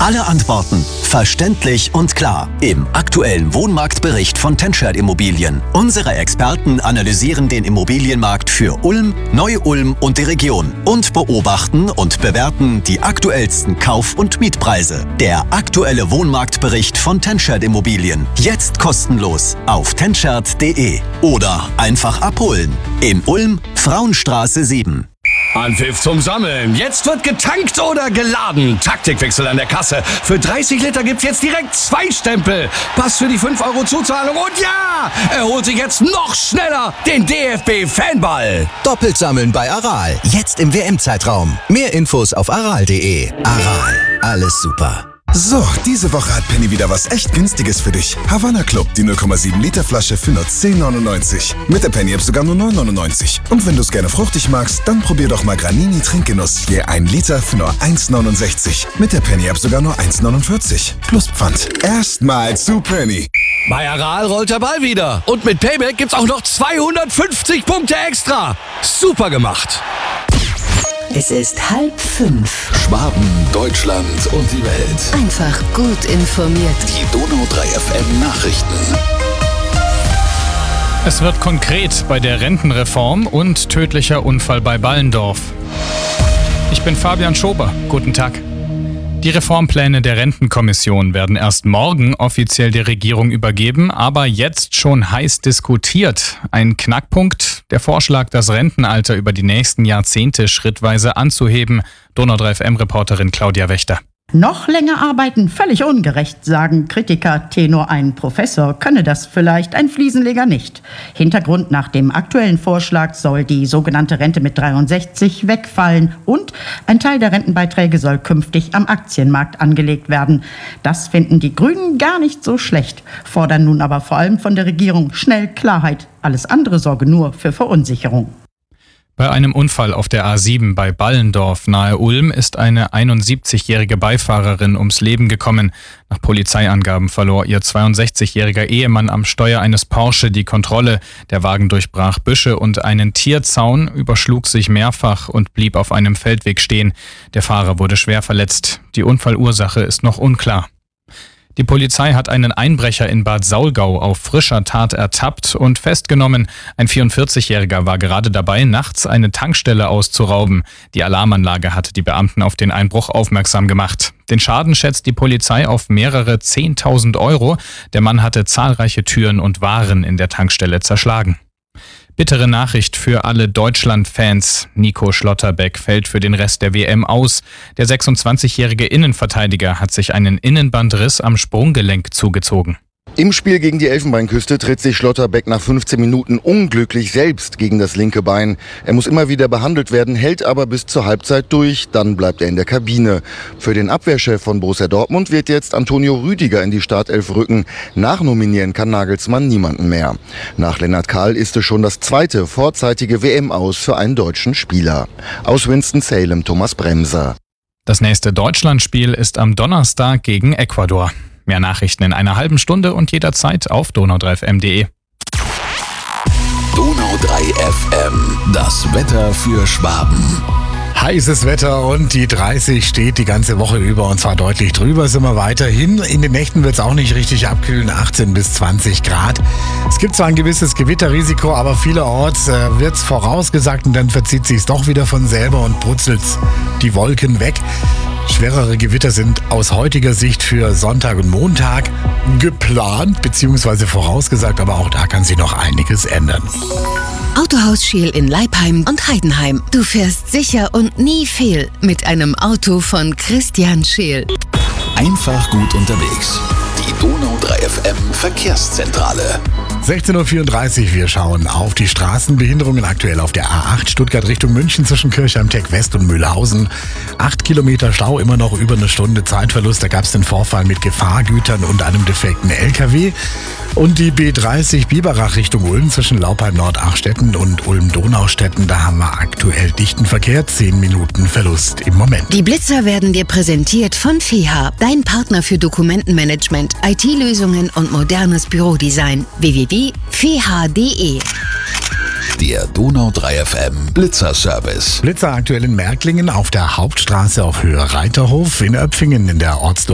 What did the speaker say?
Alle Antworten verständlich und klar im aktuellen Wohnmarktbericht von Tenschert Immobilien. Unsere Experten analysieren den Immobilienmarkt für Ulm, Neu-Ulm und die Region und beobachten und bewerten die aktuellsten Kauf- und Mietpreise. Der aktuelle Wohnmarktbericht von Tenschert Immobilien. Jetzt kostenlos auf tenschert.de oder einfach abholen. In Ulm, Frauenstraße 7. Anpfiff zum Sammeln. Jetzt wird getankt oder geladen. Taktikwechsel an der Kasse. Für 30 Liter gibt's jetzt direkt 2 Stempel. Pass für die 5 € Zuzahlung. Und ja, er holt sich jetzt noch schneller den DFB-Fanball. Doppelt sammeln bei Aral. Jetzt im WM-Zeitraum. Mehr Infos auf aral.de. Aral. Alles super. So, diese Woche hat Penny wieder was echt Günstiges für dich. Havanna Club, die 0,7 Liter Flasche für nur 10,99. Mit der Penny-App sogar nur 9,99. Und wenn du es gerne fruchtig magst, dann probier doch mal Granini Trinkgenuss. Je 1 Liter für nur 1,69. Mit der Penny-App sogar nur 1,49. Plus Pfand. Erstmal zu Penny. Bei Aral rollt der Ball wieder. Und mit Payback gibt's auch noch 250 Punkte extra. Super gemacht. Es ist 4:30. Schwaben, Deutschland und die Welt. Einfach gut informiert. Die Donau 3 FM Nachrichten. Es wird konkret bei der Rentenreform und tödlicher Unfall bei Ballendorf. Ich bin Fabian Schober. Guten Tag. Die Reformpläne der Rentenkommission werden erst morgen offiziell der Regierung übergeben, aber jetzt schon heiß diskutiert. Ein Knackpunkt, der Vorschlag, das Rentenalter über die nächsten Jahrzehnte schrittweise anzuheben. Donau 3 FM-Reporterin Claudia Wächter. Noch länger arbeiten, völlig ungerecht, sagen Kritiker. Tenor ein Professor könne das vielleicht, ein Fliesenleger nicht. Hintergrund: nach dem aktuellen Vorschlag soll die sogenannte Rente mit 63 wegfallen und ein Teil der Rentenbeiträge soll künftig am Aktienmarkt angelegt werden. Das finden die Grünen gar nicht so schlecht, fordern nun aber vor allem von der Regierung schnell Klarheit. Alles andere sorge nur für Verunsicherung. Bei einem Unfall auf der A7 bei Ballendorf nahe Ulm ist eine 71-jährige Beifahrerin ums Leben gekommen. Nach Polizeiangaben verlor ihr 62-jähriger Ehemann am Steuer eines Porsche die Kontrolle. Der Wagen durchbrach Büsche und einen Tierzaun, überschlug sich mehrfach und blieb auf einem Feldweg stehen. Der Fahrer wurde schwer verletzt. Die Unfallursache ist noch unklar. Die Polizei hat einen Einbrecher in Bad Saulgau auf frischer Tat ertappt und festgenommen. Ein 44-Jähriger war gerade dabei, nachts eine Tankstelle auszurauben. Die Alarmanlage hatte die Beamten auf den Einbruch aufmerksam gemacht. Den Schaden schätzt die Polizei auf mehrere 10.000 €. Der Mann hatte zahlreiche Türen und Waren in der Tankstelle zerschlagen. Bittere Nachricht für alle Deutschland-Fans. Nico Schlotterbeck fällt für den Rest der WM aus. Der 26-jährige Innenverteidiger hat sich einen Innenbandriss am Sprunggelenk zugezogen. Im Spiel gegen die Elfenbeinküste tritt sich Schlotterbeck nach 15 Minuten unglücklich selbst gegen das linke Bein. Er muss immer wieder behandelt werden, hält aber bis zur Halbzeit durch. Dann bleibt er in der Kabine. Für den Abwehrchef von Borussia Dortmund wird jetzt Antonio Rüdiger in die Startelf rücken. Nachnominieren kann Nagelsmann niemanden mehr. Nach Lennart Kahl ist es schon das zweite vorzeitige WM-Aus für einen deutschen Spieler. Aus Winston-Salem Thomas Bremser. Das nächste Deutschlandspiel ist am Donnerstag gegen Ecuador. Mehr Nachrichten in einer halben Stunde und jederzeit auf donau3fm.de. Donau 3 FM. Das Wetter für Schwaben. Heißes Wetter und die 30 steht die ganze Woche über und zwar deutlich drüber sind wir weiterhin. In den Nächten wird es auch nicht richtig abkühlen, 18 bis 20 Grad. Es gibt zwar ein gewisses Gewitterrisiko, aber vielerorts wird es vorausgesagt und dann verzieht sich es doch wieder von selber und brutzelt die Wolken weg. Schwerere Gewitter sind aus heutiger Sicht für Sonntag und Montag geplant bzw. vorausgesagt, aber auch da kann sich noch einiges ändern. Autohaus Scheel in Leipheim und Heidenheim. Du fährst sicher und nie fehl mit einem Auto von Christian Scheel. Einfach gut unterwegs. Die Donau 3 FM Verkehrszentrale. 16:34 Uhr, wir schauen auf die Straßenbehinderungen aktuell auf der A8 Stuttgart Richtung München zwischen Kirchheim-Tech West und Mühlhausen. 8 Kilometer Stau, immer noch über eine Stunde Zeitverlust. Da gab es den Vorfall mit Gefahrgütern und einem defekten LKW. Und die B30 Biberach Richtung Ulm zwischen Laupheim-Nordachstetten und Ulm-Donaustetten. Da haben wir aktuell dichten Verkehr, 10 Minuten Verlust im Moment. Die Blitzer werden dir präsentiert von FEHA, dein Partner für Dokumentenmanagement, IT-Lösungen und modernes Bürodesign. www.feha.de. Der Donau 3 FM Blitzer-Service. Blitzer aktuell in Märklingen auf der Hauptstraße auf Höhe Reiterhof, in Öpfingen in der